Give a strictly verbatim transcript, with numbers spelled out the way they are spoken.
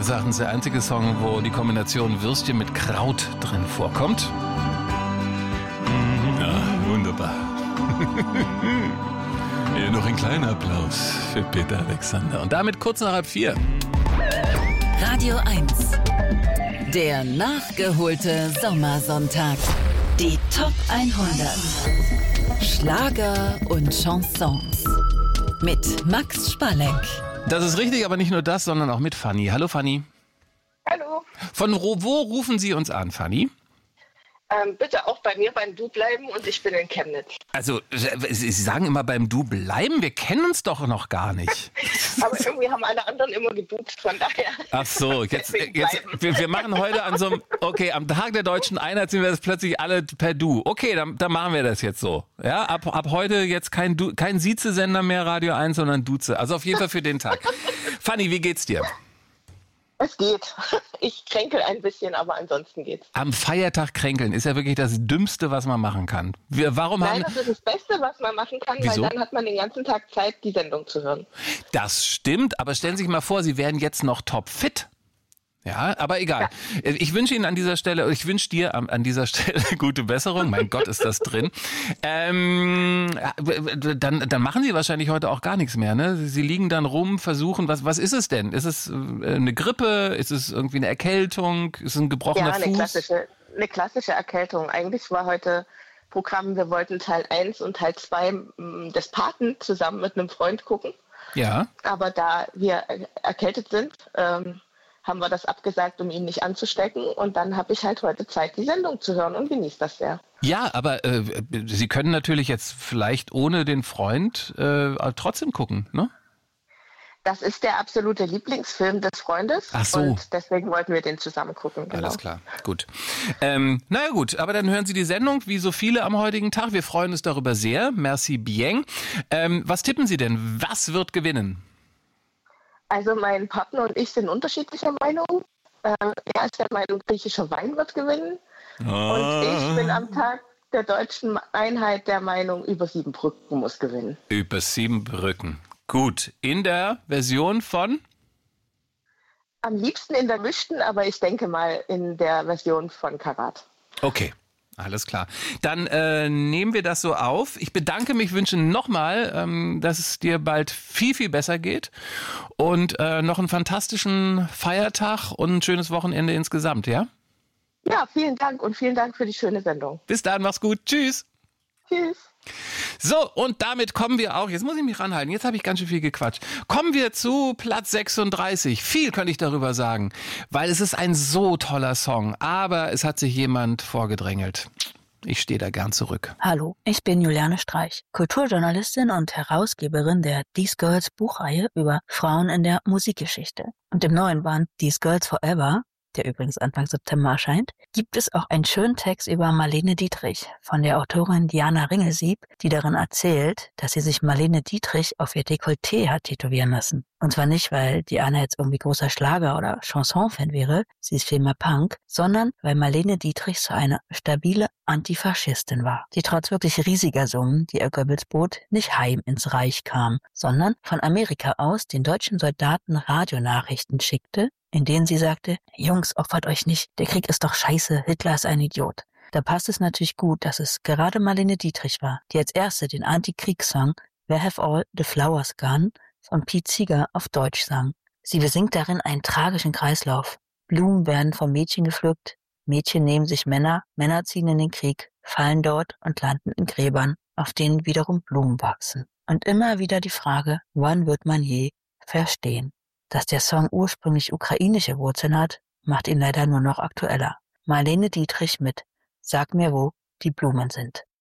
meines Erachtens der einzige Song, wo die Kombination Würstchen mit Kraut drin vorkommt. Ja, wunderbar. Hier noch ein kleiner Applaus für Peter Alexander. Und damit kurz nach halb vier. Radio eins. Der nachgeholte Sommersonntag. Die Top hundert. Schlager und Chansons. Mit Max Spalleck. Das ist richtig, aber nicht nur das, sondern auch mit Fanny. Hallo Fanny. Hallo. Von wo rufen Sie uns an, Fanny? Ähm, bitte auch bei mir beim Du bleiben und ich bin in Chemnitz. Also, Sie sagen immer beim Du bleiben? Wir kennen uns doch noch gar nicht. Aber irgendwie haben alle anderen immer geduzt, von daher. Ach so, jetzt, jetzt wir, wir machen heute an so einem, okay, am Tag der deutschen Einheit sind wir jetzt plötzlich alle per Du. Okay, dann, dann machen wir das jetzt so. Ja, ab, ab heute jetzt kein, du, kein Sieze-Sender mehr, Radio eins, sondern Duze. Also auf jeden Fall für den Tag. Fanny, wie geht's dir? Es geht. Ich kränkel ein bisschen, aber ansonsten geht's. Am Feiertag kränkeln ist ja wirklich das Dümmste, was man machen kann. Wir, warum Nein, haben... das ist das Beste, was man machen kann, Wieso? weil dann hat man den ganzen Tag Zeit, die Sendung zu hören. Das stimmt, aber stellen Sie sich mal vor, Sie wären jetzt noch topfit. Ja, aber egal. Ja. Ich wünsche Ihnen an dieser Stelle, ich wünsche dir an, an dieser Stelle gute Besserung. Mein Gott, ist das drin. Ähm, dann, dann machen Sie wahrscheinlich heute auch gar nichts mehr, ne? Sie liegen dann rum, versuchen, was, was ist es denn? Ist es eine Grippe? Ist es irgendwie eine Erkältung? Ist es ein gebrochener ja, eine Fuß? Klassische, eine klassische Erkältung. Eigentlich war heute Programm, wir wollten Teil eins und Teil zwei des Paten zusammen mit einem Freund gucken. Ja. Aber da wir erkältet sind, ähm, haben wir das abgesagt, um ihn nicht anzustecken. Und dann habe ich halt heute Zeit, die Sendung zu hören und genieße das sehr. Ja, aber äh, Sie können natürlich jetzt vielleicht ohne den Freund äh, trotzdem gucken, ne? Das ist der absolute Lieblingsfilm des Freundes. Ach so. Und deswegen wollten wir den zusammen gucken. Genau. Alles klar, gut. Ähm, naja gut, aber dann hören Sie die Sendung, wie so viele am heutigen Tag. Wir freuen uns darüber sehr. Merci bien. Ähm, was tippen Sie denn? Was wird gewinnen? Also mein Partner und ich sind unterschiedlicher Meinung. Äh, er ist der Meinung, griechischer Wein wird gewinnen. Ah. Und ich bin am Tag der deutschen Einheit der Meinung, über sieben Brücken muss gewinnen. Über sieben Brücken. Gut. In der Version von? Am liebsten in der mischten, aber ich denke mal in der Version von Karat. Okay. Alles klar. Dann äh, nehmen wir das so auf. Ich bedanke mich, wünsche nochmal, ähm, dass es dir bald viel, viel besser geht und äh, noch einen fantastischen Feiertag und ein schönes Wochenende insgesamt, ja? Ja, vielen Dank und vielen Dank für die schöne Sendung. Bis dann, mach's gut. Tschüss. Tschüss. So, und damit kommen wir auch, jetzt muss ich mich ranhalten, jetzt habe ich ganz schön viel gequatscht. Kommen wir zu Platz sechsunddreißig. Viel könnte ich darüber sagen, weil es ist ein so toller Song, aber es hat sich jemand vorgedrängelt. Ich stehe da gern zurück. Hallo, ich bin Juliane Streich, Kulturjournalistin und Herausgeberin der These Girls Buchreihe über Frauen in der Musikgeschichte. Und im neuen Band These Girls Forever, der übrigens Anfang September erscheint, gibt es auch einen schönen Text über Marlene Dietrich von der Autorin Diana Ringelsieb, die darin erzählt, dass sie sich Marlene Dietrich auf ihr Dekolleté hat tätowieren lassen. Und zwar nicht, weil Diana jetzt irgendwie großer Schlager- oder Chanson-Fan wäre, sie ist vielmehr Punk, sondern weil Marlene Dietrich so eine stabile Antifaschistin war, die trotz wirklich riesiger Summen, die ihr Goebbels bot, nicht heim ins Reich kam, sondern von Amerika aus den deutschen Soldaten Radionachrichten schickte, in denen sie sagte, Jungs, opfert euch nicht, der Krieg ist doch scheiße, Hitler ist ein Idiot. Da passt es natürlich gut, dass es gerade Marlene Dietrich war, die als erste den Anti-Kriegssong Where Have All the Flowers Gone von Pete Seeger auf Deutsch sang. Sie besingt darin einen tragischen Kreislauf. Blumen werden vom Mädchen gepflückt, Mädchen nehmen sich Männer, Männer ziehen in den Krieg, fallen dort und landen in Gräbern, auf denen wiederum Blumen wachsen. Und immer wieder die Frage, wann wird man je verstehen? Dass der Song ursprünglich ukrainische Wurzeln hat, macht ihn leider nur noch aktueller. Marlene Dietrich mit Sag mir, wo die Blumen sind.